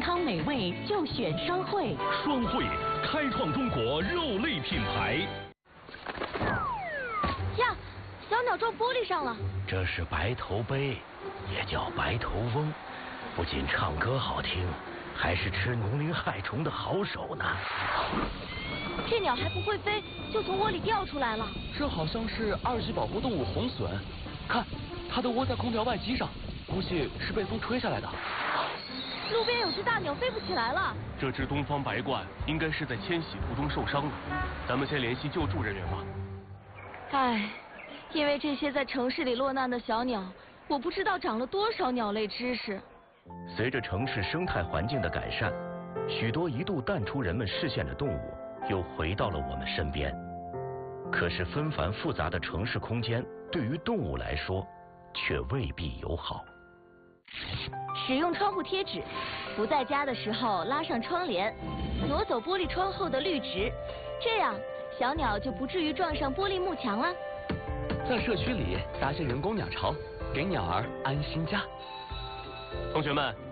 康美味就选双汇。 双汇开创中国肉类品牌。 呀，小鸟撞玻璃上了。 这是白头鹎，也叫白头翁，不仅唱歌好听，还是吃农林害虫的好手呢。 这鸟还不会飞，就从窝里掉出来了。 这好像是2级保护动物红隼，看，它的窝在空调外机上，估计是被风吹下来的。 路边有只大鸟飞不起来了。 这只东方白鹳应该是在迁徙途中受伤了，咱们先联系救助人员吧。 唉，因为这些在城市里落难的小鸟，我不知道长了多少鸟类知识。 随着城市生态环境的改善，许多一度淡出人们视线的动物又回到了我们身边。可是纷繁复杂的城市空间对于动物来说却未必友好。 使用窗户贴纸，不在家的时候拉上窗帘，挪走玻璃窗后的绿植，这样小鸟就不至于撞上玻璃幕墙了。 在社区里搭些人工鸟巢，给鸟儿安心家。 同学们。